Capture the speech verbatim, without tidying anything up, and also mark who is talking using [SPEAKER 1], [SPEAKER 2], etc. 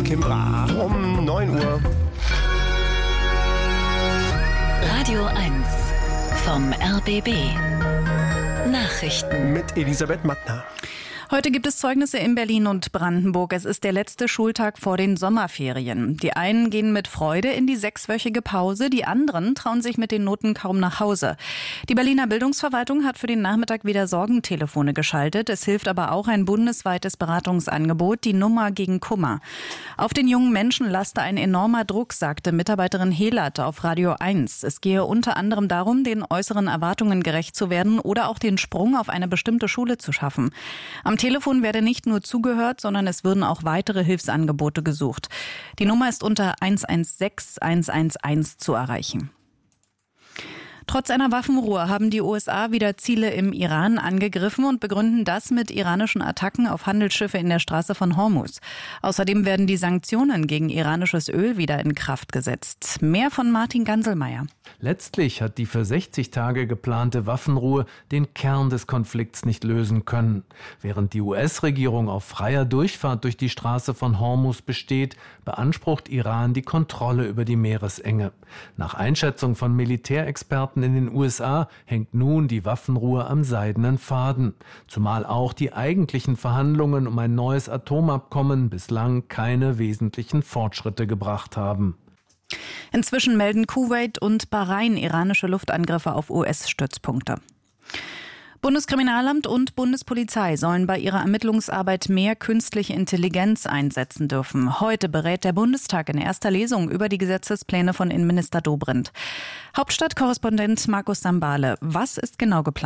[SPEAKER 1] Kimbra um neun Uhr.
[SPEAKER 2] Radio eins vom R B B. Nachrichten
[SPEAKER 1] mit Elisabeth Mattner.
[SPEAKER 3] Heute gibt es Zeugnisse in Berlin und Brandenburg. Es ist der letzte Schultag vor den Sommerferien. Die einen gehen mit Freude in die sechswöchige Pause, die anderen trauen sich mit den Noten kaum nach Hause. Die Berliner Bildungsverwaltung hat für den Nachmittag wieder Sorgentelefone geschaltet. Es hilft aber auch ein bundesweites Beratungsangebot, die Nummer gegen Kummer. Auf den jungen Menschen laste ein enormer Druck, sagte Mitarbeiterin Hehlert auf Radio eins. Es gehe unter anderem darum, den äußeren Erwartungen gerecht zu werden oder auch den Sprung auf eine bestimmte Schule zu schaffen. Am Telefon werde nicht nur zugehört, sondern es würden auch weitere Hilfsangebote gesucht. Die Nummer ist unter eins eins sechs eins eins eins zu erreichen. Trotz einer Waffenruhe haben die U S A wieder Ziele im Iran angegriffen und begründen das mit iranischen Attacken auf Handelsschiffe in der Straße von Hormuz. Außerdem werden die Sanktionen gegen iranisches Öl wieder in Kraft gesetzt. Mehr von Martin Ganselmeier.
[SPEAKER 4] Letztlich hat die für sechzig Tage geplante Waffenruhe den Kern des Konflikts nicht lösen können. Während die U S-Regierung auf freier Durchfahrt durch die Straße von Hormuz besteht, beansprucht Iran die Kontrolle über die Meeresenge. Nach Einschätzung von Militärexperten in den U S A hängt nun die Waffenruhe am seidenen Faden. Zumal auch die eigentlichen Verhandlungen um ein neues Atomabkommen bislang keine wesentlichen Fortschritte gebracht haben.
[SPEAKER 3] Inzwischen melden Kuwait und Bahrain iranische Luftangriffe auf U S-Stützpunkte. Bundeskriminalamt und Bundespolizei sollen bei ihrer Ermittlungsarbeit mehr künstliche Intelligenz einsetzen dürfen. Heute berät der Bundestag in erster Lesung über die Gesetzespläne von Innenminister Dobrindt. Hauptstadtkorrespondent Markus Sambale, was ist genau geplant?